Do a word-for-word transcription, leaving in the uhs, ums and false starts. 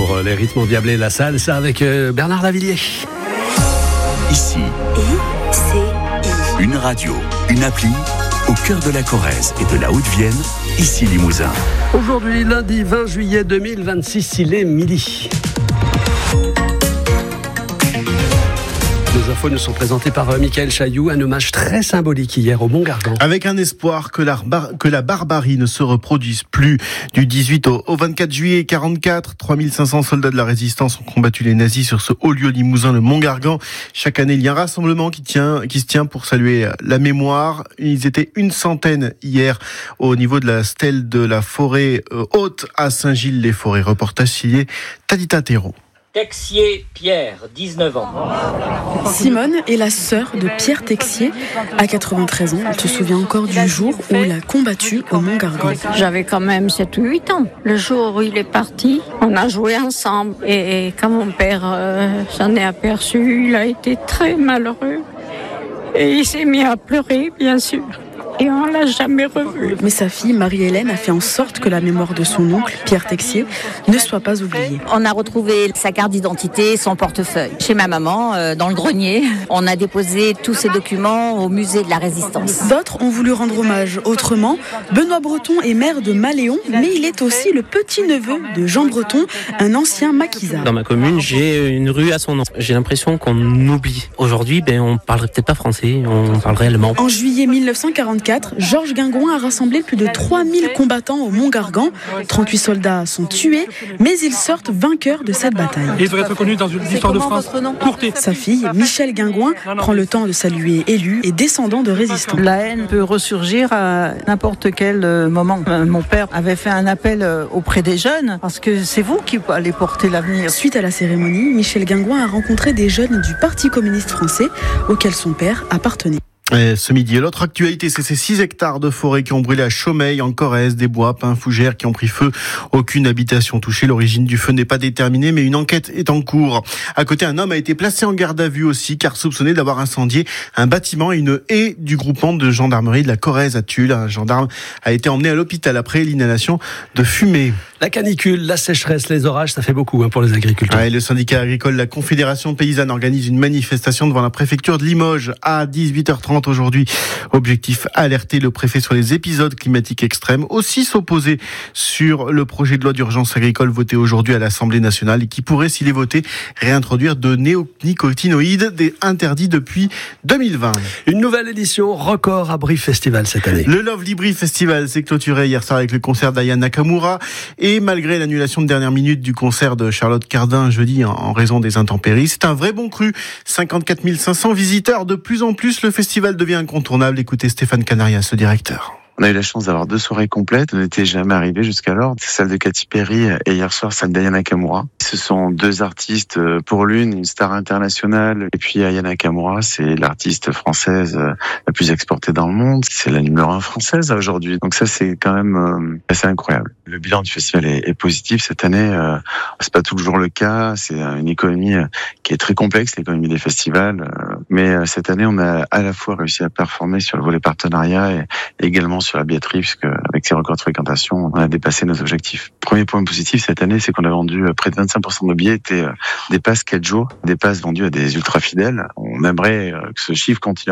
pour les rythmes endiablés, la salsa avec Bernard Lavilliers. Ici, I C I. Une radio, une appli, au cœur de la Corrèze et de la Haute-Vienne, ici Limousin. Aujourd'hui, lundi vingt juillet deux mille vingt-six, il est midi. Les infos nous sont présentées par Michael Chailloux, un hommage très symbolique hier au Mont-Gargan. Avec un espoir que la, bar- que la barbarie ne se reproduise plus. Du dix-huit au, au vingt-quatre juillet quarante-quatre, trois mille cinq cents soldats de la résistance ont combattu les nazis sur ce haut lieu limousin, le Mont-Gargan. Chaque année, il y a un rassemblement qui, tient, qui se tient pour saluer la mémoire. Ils étaient une centaine hier au niveau de la stèle de la forêt euh, haute à Saint-Gilles-les-Forêts. Reportage signé Tadita Thérault. Texier Pierre, dix-neuf ans. Simone est la sœur de Pierre Texier. À quatre-vingt-treize ans, elle se souvient encore du jour où il a combattu au Mont-Gargan. J'avais quand même sept ou huit ans. Le jour où il est parti, on a joué ensemble. Et, et quand mon père euh, s'en est aperçu, il a été très malheureux. Et il s'est mis à pleurer, bien sûr. Et on l'a jamais revu. Mais sa fille, Marie-Hélène, a fait en sorte que la mémoire de son oncle, Pierre Texier, ne soit pas oubliée. On a retrouvé sa carte d'identité, son portefeuille. Chez ma maman, euh, dans le grenier, on a déposé tous ces documents au musée de la Résistance. D'autres ont voulu rendre hommage autrement. Benoît Breton est maire de Maléon, mais il est aussi le petit-neveu de Jean Breton, un ancien maquisard. Dans ma commune, j'ai une rue à son nom. J'ai l'impression qu'on oublie. Aujourd'hui, ben, on parlerait peut-être pas français, on parlerait allemand. En juillet mille neuf cent quarante-quatre, Georges Guingouin a rassemblé plus de trois mille combattants au Mont-Gargan. trente-huit soldats sont tués, mais ils sortent vainqueurs de cette bataille. Et il doit être connu dans l'histoire de France. Courtet. Sa fille, Michel Guingouin, prend le temps de saluer élus et descendants de résistants. La haine peut ressurgir à n'importe quel moment. Mon père avait fait un appel auprès des jeunes, parce que c'est vous qui allez porter l'avenir. Suite à la cérémonie, Michel Guingouin a rencontré des jeunes du Parti communiste français, auquel son père appartenait. Et ce midi, l'autre actualité, c'est ces six hectares de forêt qui ont brûlé à Chaumeil, en Corrèze, des bois, pins, fougères qui ont pris feu. Aucune habitation touchée. L'origine du feu n'est pas déterminée, mais une enquête est en cours. À côté, un homme a été placé en garde à vue aussi, car soupçonné d'avoir incendié un bâtiment et une haie du groupement de gendarmerie de la Corrèze à Tulle. Un gendarme a été emmené à l'hôpital après l'inhalation de fumée. La canicule, la sécheresse, les orages, ça fait beaucoup hein, pour les agriculteurs. Ouais, le syndicat agricole, la Confédération paysanne organise une manifestation devant la préfecture de Limoges à dix-huit heures trente aujourd'hui. Objectif, alerter le préfet sur les épisodes climatiques extrêmes. Aussi s'opposer sur le projet de loi d'urgence agricole voté aujourd'hui à l'Assemblée nationale et qui pourrait, s'il est voté, réintroduire de néonicotinoïdes des interdits depuis deux mille vingt. Une nouvelle édition record à Brive Festival cette année. Le Lovely Brive Festival s'est clôturé hier soir avec le concert d'Aya Nakamura et malgré l'annulation de dernière minute du concert de Charlotte Cardin jeudi en raison des intempéries, c'est un vrai bon cru. cinquante-quatre mille cinq cents visiteurs. De plus en plus, le festival devient incontournable. Écoutez Stéphane Canarias, le directeur. On a eu la chance d'avoir deux soirées complètes. On n'était jamais arrivé jusqu'alors. C'est celle de Katy Perry et hier soir celle d'Aya Nakamura. Ce sont deux artistes, pour l'une, une star internationale. Et puis Aya Nakamura, c'est l'artiste française la plus exportée dans le monde. C'est la numéro un française aujourd'hui. Donc ça, c'est quand même assez incroyable. Le bilan du festival est, est positif cette année. Euh, c'est pas toujours le cas. C'est une économie qui est très complexe, l'économie des festivals. Mais cette année, on a à la fois réussi à performer sur le volet partenariat et également sur la billetterie, puisque avec ces records de fréquentation, on a dépassé nos objectifs. Premier point positif cette année, c'est qu'on a vendu près de vingt-cinq pour cent de nos billets étaient des passes quatre jours, des passes vendues à des ultra fidèles. On aimerait que ce chiffre continue